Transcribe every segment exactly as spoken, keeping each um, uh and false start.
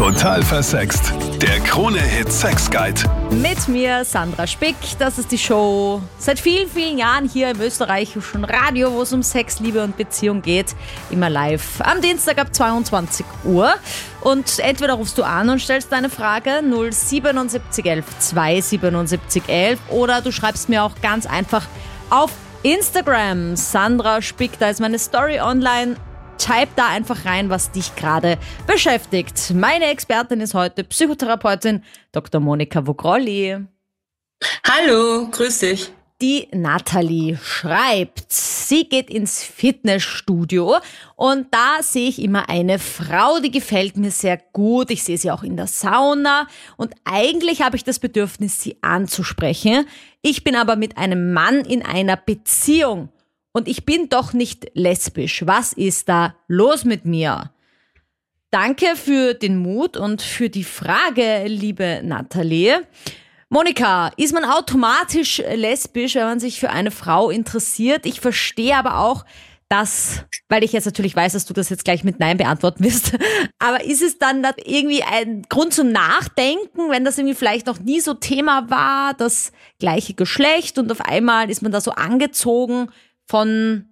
Total versext. Der Krone-Hit Sex Guide. Mit mir Sandra Spick. Das ist die Show seit vielen, vielen Jahren hier im österreichischen Radio, wo es um Sex, Liebe und Beziehung geht. Immer live am Dienstag ab zweiundzwanzig Uhr. Und entweder rufst du an und stellst deine Frage null siebenundsiebzig elf zweihundertsiebenundsiebzig elf oder du schreibst mir auch ganz einfach auf Instagram. Sandra Spick, da ist meine Story online. Type da einfach rein, was dich gerade beschäftigt. Meine Expertin ist heute Psychotherapeutin Doktor Monika Vogrolli. Hallo, grüß dich. Die Nathalie schreibt, sie geht ins Fitnessstudio und da sehe ich immer eine Frau, die gefällt mir sehr gut. Ich sehe sie auch in der Sauna und eigentlich habe ich das Bedürfnis, sie anzusprechen. Ich bin aber mit einem Mann in einer Beziehung. Und ich bin doch nicht lesbisch. Was ist da los mit mir? Danke für den Mut und für die Frage, liebe Nathalie. Monika, ist man automatisch lesbisch, wenn man sich für eine Frau interessiert? Ich verstehe aber auch, dass, weil ich jetzt natürlich weiß, dass du das jetzt gleich mit Nein beantworten wirst, aber ist es dann irgendwie ein Grund zum Nachdenken, wenn das irgendwie vielleicht noch nie so Thema war, das gleiche Geschlecht und auf einmal ist man da so angezogen von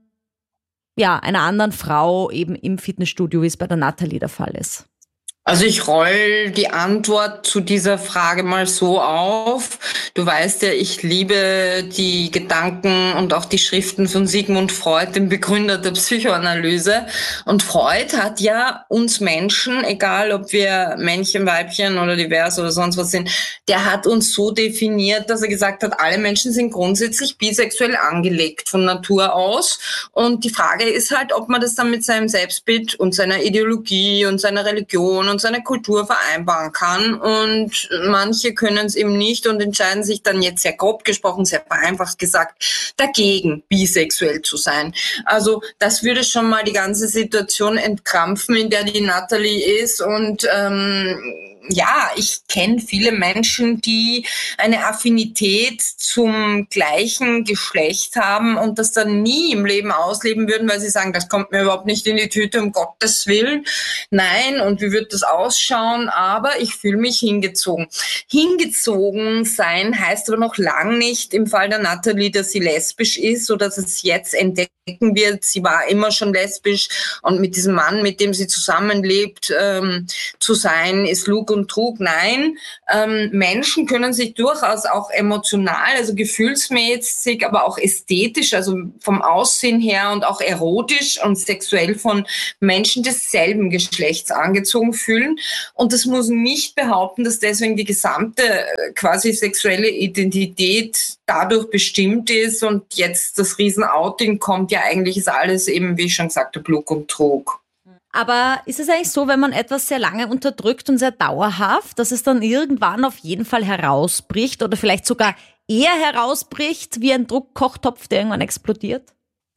ja, einer anderen Frau eben im Fitnessstudio, wie es bei der Nathalie der Fall ist? Also ich roll die Antwort zu dieser Frage mal so auf. Du weißt ja, ich liebe die Gedanken und auch die Schriften von Sigmund Freud, dem Begründer der Psychoanalyse. Und Freud hat ja uns Menschen, egal ob wir Männchen, Weibchen oder divers oder sonst was sind, der hat uns so definiert, dass er gesagt hat, alle Menschen sind grundsätzlich bisexuell angelegt von Natur aus. Und die Frage ist halt, ob man das dann mit seinem Selbstbild und seiner Ideologie und seiner Religion und seine Kultur vereinbaren kann, und manche können es eben nicht und entscheiden sich dann, jetzt sehr grob gesprochen, sehr vereinfacht gesagt, dagegen bisexuell zu sein. Also das würde schon mal die ganze Situation entkrampfen, in der die Nathalie ist. Und ähm, ja, ich kenne viele Menschen, die eine Affinität zum gleichen Geschlecht haben und das dann nie im Leben ausleben würden, weil sie sagen, das kommt mir überhaupt nicht in die Tüte, um Gottes Willen. Nein, und wie wird das ausschauen? Aber ich fühle mich hingezogen. Hingezogen sein heißt aber noch lang nicht im Fall der Nathalie, dass sie lesbisch ist oder dass es jetzt entdecken wird. Sie war immer schon lesbisch und mit diesem Mann, mit dem sie zusammenlebt, ähm, zu sein, ist Lug und Trug. Nein, ähm, Menschen können sich durchaus auch emotional, also gefühlsmäßig, aber auch ästhetisch, also vom Aussehen her und auch erotisch und sexuell von Menschen desselben Geschlechts angezogen fühlen. Und das muss nicht behaupten, dass deswegen die gesamte äh, quasi sexuelle Identität dadurch bestimmt ist und jetzt das Riesen-Outing kommt. Ja, eigentlich ist alles eben, wie ich schon gesagt habe, Lug und Trug. Aber ist es eigentlich so, wenn man etwas sehr lange unterdrückt und sehr dauerhaft, dass es dann irgendwann auf jeden Fall herausbricht oder vielleicht sogar eher herausbricht wie ein Druckkochtopf, der irgendwann explodiert?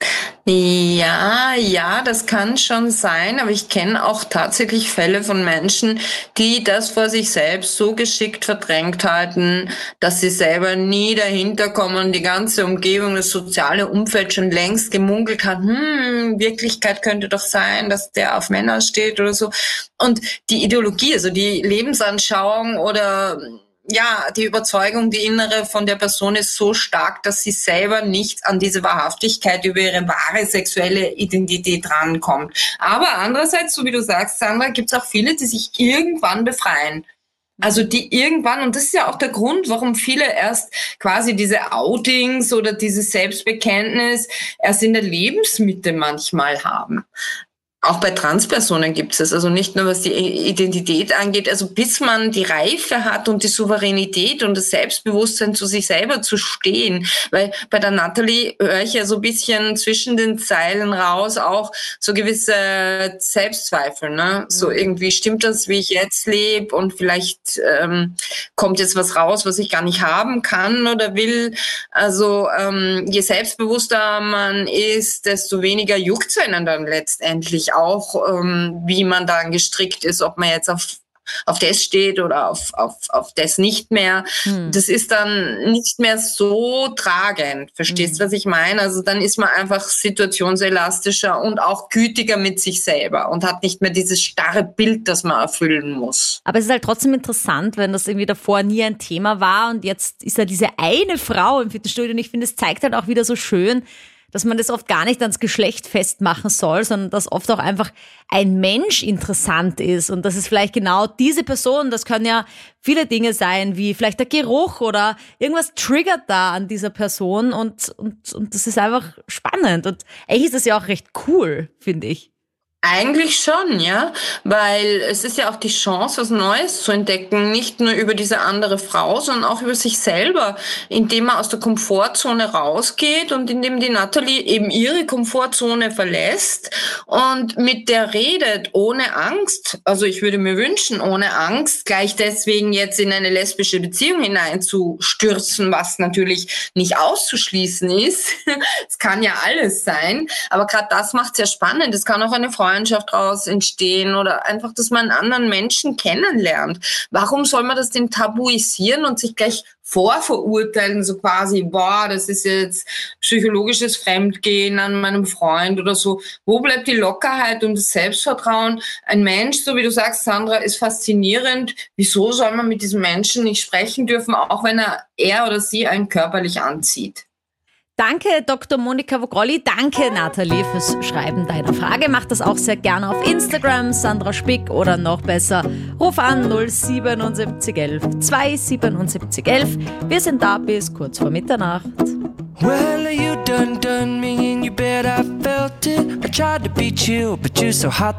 Ja, ja, das kann schon sein, aber ich kenne auch tatsächlich Fälle von Menschen, die das vor sich selbst so geschickt verdrängt halten, dass sie selber nie dahinter kommen und die ganze Umgebung, das soziale Umfeld schon längst gemunkelt hat, hm, Wirklichkeit könnte doch sein, dass der auf Männer steht oder so. Und die Ideologie, also die Lebensanschauung oder ja, die Überzeugung, die innere von der Person ist so stark, dass sie selber nicht an diese Wahrhaftigkeit über ihre wahre sexuelle Identität rankommt. Aber andererseits, so wie du sagst, Sandra, gibt es auch viele, die sich irgendwann befreien. Also die irgendwann, und das ist ja auch der Grund, warum viele erst quasi diese Outings oder dieses Selbstbekenntnis erst in der Lebensmitte manchmal haben. Auch bei Transpersonen gibt es es, also nicht nur was die Identität angeht, also bis man die Reife hat und die Souveränität und das Selbstbewusstsein, zu sich selber zu stehen. Weil bei der Nathalie höre ich ja so ein bisschen zwischen den Zeilen raus auch so gewisse Selbstzweifel, ne? So irgendwie, stimmt das, wie ich jetzt lebe, und vielleicht ähm, kommt jetzt was raus, was ich gar nicht haben kann oder will. Also ähm, je selbstbewusster man ist, desto weniger juckt's einen dann letztendlich auch, ähm, wie man dann gestrickt ist, ob man jetzt auf auf das steht oder auf, auf, auf das nicht mehr. Hm. Das ist dann nicht mehr so tragend. Verstehst du, hm. was ich meine? Also dann ist man einfach situationselastischer und auch gütiger mit sich selber und hat nicht mehr dieses starre Bild, das man erfüllen muss. Aber es ist halt trotzdem interessant, wenn das irgendwie davor nie ein Thema war und jetzt ist da diese eine Frau im Fitnessstudio und ich finde, es zeigt halt auch wieder so schön, dass man das oft gar nicht ans Geschlecht festmachen soll, sondern dass oft auch einfach ein Mensch interessant ist und das ist vielleicht genau diese Person, das können ja viele Dinge sein, wie vielleicht der Geruch oder irgendwas triggert da an dieser Person und, und, und das ist einfach spannend und eigentlich ist das ja auch recht cool, finde ich. Eigentlich schon, ja, weil es ist ja auch die Chance, was Neues zu entdecken, nicht nur über diese andere Frau, sondern auch über sich selber, indem man aus der Komfortzone rausgeht und indem die Nathalie eben ihre Komfortzone verlässt und mit der redet, ohne Angst. Also ich würde mir wünschen, ohne Angst, gleich deswegen jetzt in eine lesbische Beziehung hineinzustürzen, was natürlich nicht auszuschließen ist. Es kann ja alles sein, aber gerade das macht es ja spannend. Es kann auch eine Freundin daraus entstehen oder einfach, dass man einen anderen Menschen kennenlernt. Warum soll man das denn tabuisieren und sich gleich vorverurteilen, so quasi, boah, das ist jetzt psychologisches Fremdgehen an meinem Freund oder so. Wo bleibt die Lockerheit und das Selbstvertrauen? Ein Mensch, so wie du sagst, Sandra, ist faszinierend. Wieso soll man mit diesem Menschen nicht sprechen dürfen, auch wenn er, er oder sie einen körperlich anzieht? Danke, Doktor Monika Vogrolli. Danke, Nathalie, fürs Schreiben deiner Frage. Mach das auch sehr gerne auf Instagram, Sandra Spick, oder noch besser, ruf an null siebenundsiebzig elf zweihundertsiebenundsiebzig elf. Wir sind da bis kurz vor Mitternacht. Well, you done done me and you bet I felt it. I tried to beat you, but you're so hot.